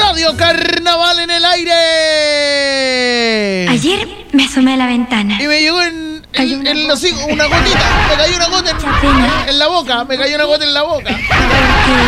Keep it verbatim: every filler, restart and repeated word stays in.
Radio Carnaval en el aire. Ayer me asomé a la ventana. Y me llegó en, en, una en los hijos una gotita. Me cayó una gota en, en la boca. Me cayó una gota en la boca. Porque